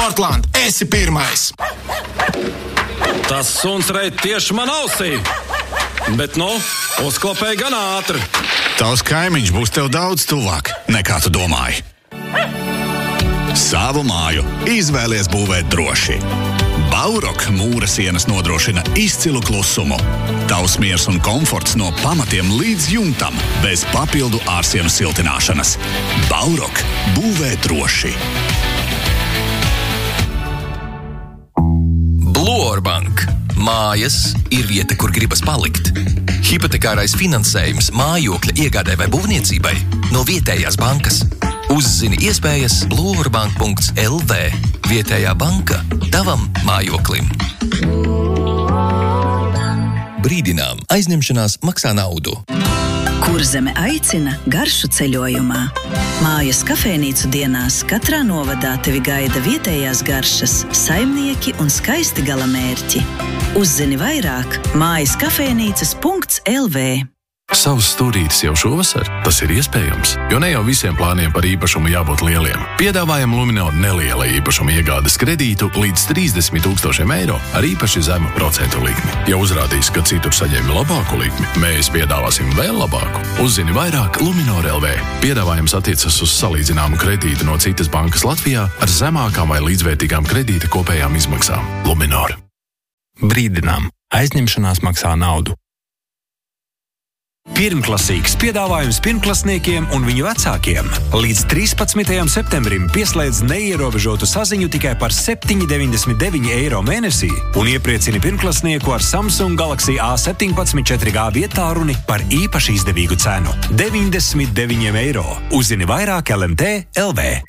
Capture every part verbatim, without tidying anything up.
Portland, esi pirmais! Tas suns reit tieši man ausī, bet nu, uzklapēja gan ātri. Tavs kaimiņš būs tev daudz tuvāk, nekā tu domāji. Savu māju izvēlies būvēt droši. Baurok mūra sienas nodrošina izcilu klusumu. Tavs miers un komforts no pamatiem līdz jumtam, bez papildu ārsienu siltināšanas. Baurok būvē droši. Blorbank. Mājas ir vieta, kur gribas palikt. Hipotekārais finansējums mājokļa iegādē vai būvniecībai no vietējās bankas. Uzzini iespējas blorbank punkts el vē. Vietējā banka tavam mājoklim. Brīdinām, aizņemšanās maksā naudu. Kurzeme aicina garšu ceļojumā. Mājas kafejnīcu dienās katrā novadā tevi gaida vietējās garšas, saimnieki un skaisti galamērķi. Uzzini vairāk mājas kafejnīcas punkts el vē. Savus stūrītes jau šovasar? Tas ir iespējams, jo ne jau visiem plāniem par īpašumu jābūt lieliem. Piedāvājam Luminor neliela īpašuma iegādes kredītu līdz trīsdesmit tūkstošiem eiro ar īpaši zemu procentu likmi. Ja uzrādīs, ka citur saņēmi labāku likmi, mēs piedāvāsim vēl labāku. Uzzini vairāk Luminor el vē. Piedāvājums attiecas uz salīdzināmu kredītu no citas bankas Latvijā ar zemākām vai līdzvērtīgām kredīta kopējām izmaksām. Luminor. Brīdinām, aizņemšanās maksā naudu. Pirmklasīgs piedāvājums pirmklasniekiem un viņu vecākiem. Līdz trīspadsmitajam septembrim pieslēdz neierobežotu saziņu tikai par septiņi deviņdesmit deviņi eiro mēnesī un iepriecini pirmklasnieku ar Samsung Galaxy A septiņpadsmit četri G vietālruni par īpaši izdevīgu cenu – deviņdesmit deviņi eiro. Uzzini vairāk el em te punkt el vē.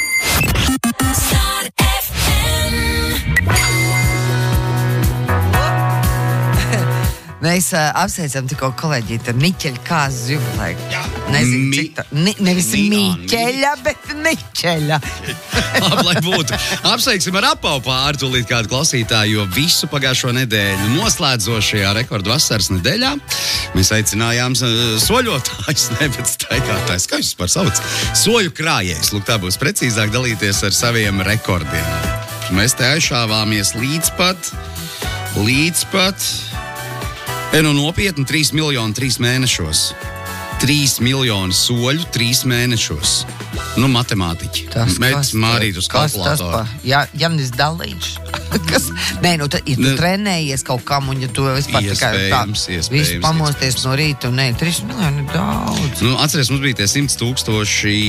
Mēs uh, apsveicam tikko kolēģīti ar Niķeļa kāzas jubileju. Nezinu, Mi- cik tā... Ni, nevis Ni- Mīķeļa, bet Niķeļa. Labi, lai būtu. Apsveiksim ar apau pāri tūlīt kādu klausītāju, jo visu pagājušo nedēļu noslēdzošajā rekordu vasaras nedēļā mēs aicinājām uh, soļotājus, ne, bet staigātājs, kā jūs par sauc, soļu krājējs. Lūk, tā būs precīzāk dalīties ar saviem rekordiem. Mēs te aizšāvāmies līdz pat, līdz pat, e, nu nopietni, trīs miljoni trīs mēnešos. trīs miljoni soļu trīs mēnešos. Nu, matemātiķi. Mēģis mārīt uz kalkulātoru. Ja, Janis Dalīčs. Kas? Nē, nu, tad, ja tu Ne. trenējies kaut kam un ja tu vispār tikai tā Iespējams, iespējams, visu pamosties no rīta un nē, trīs miljoni ir daudz. Nu, atceries, mums bija tie simts tūkstoši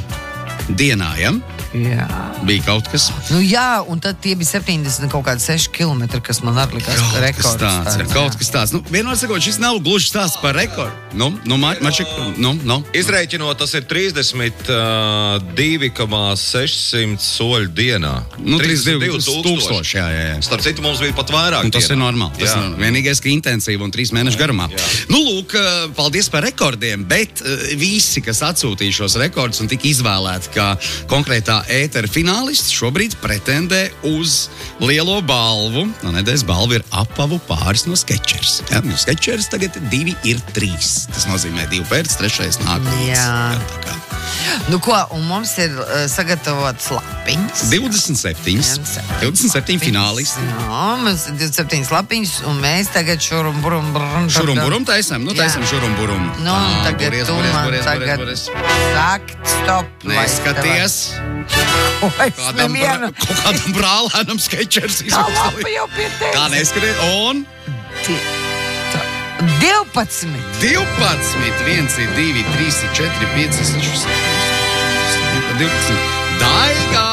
dienā, ja? Jā. Bija kaut kas. Nu jā, un tad tie bija septiņdesmit kaut kādi seši kilometri, kas man arī likās Kaut kas rekords. tāds, ir, kaut kas tāds. Nu, vienmēr sakot, šis nav gluži stāsts par rekordu. Nu, nu, ma, mačik, nu, nu. Izrēķinot, tas ir trīsdesmit divi komats sešsimt soļu dienā. Nu, trīsdesmit divi tūkstoši, jā, jā, jā. Starp citu, mums bija pat vairāk. Un tas dienā. ir normāli. Tas Jā. ir vienīgais, ka intensīvi un trīs mēnešu garumā. Jā. Nu, lūk, paldies par rekordiem, bet uh, visi, kas atsūtīja šos rekordus un tika izvēlēti kā konkrētā ētera finālists, šobrīd pretendē uz lielo balvu. No nedēļas balva ir apavu pāris no Skechers. Ja? No Skechers tagad divi ir trīs. Tas nozīmē divi pēc, trešais nāk. Jā. Jā, tā kā. Nu ko, un mums ir uh, sagatavots lapiņas. divdesmit septiņi. divdesmit septiņi finālisti. Jā, mums ir divdesmit septiņi lapiņas, un mēs tagad šurum burum burum. Šurum burum taisam? Nu, taisam Jā. šurum burum. Nu, un Tā, tagad buries, tu buries, man buries, tagad buries, buries. sakt, stop. lai Neskaties. Ko es Kādam, nevienu. bra, kaut kādam brālēnam Skechers Tā lapa jau pie tevis. Tā neskaties. Un Ti- tā- divpadsmit. divpadsmit. viens, divi, trīs, četri, pieci, seši, septiņi, divpadsmit. Daiga!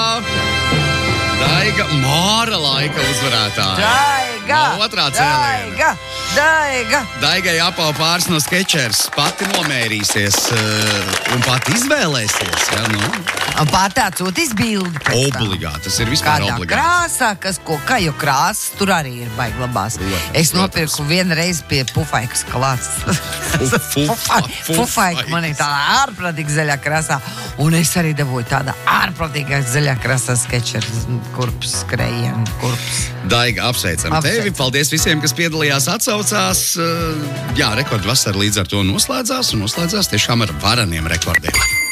Daiga Māra laika uzvarētāja. Daiga! No otrā cēliena. Daiga! Daiga! Daigai apau pāris no Skechers. Pati nomērīsies uh, un pati izvēlēsies. Ja, nu. Un pat atsūtīs bildi. pēc tam. Obligāti. Tas ir vispār Kādā obligāti. krāsā, kas ko, kā jau krāsas, tur arī ir baigi labās. Protams, Es nopirku vienu reizi pie pufaikas klāts. fufa- Pufaika man ir tāda ārprātīga zaļā krāsā. Un es arī dabūju tāda ārprātīga zaļā krāsā Skechers kurps, skrējienu kurps. Daiga, apsveicam Apsveicam. tevi. Paldies visiem, kas piedalījās, atsaucās. Uh, Jā, rekordu vasara līdz ar to noslēdzās un noslēdzās tiešām ar varaniem rekordiem.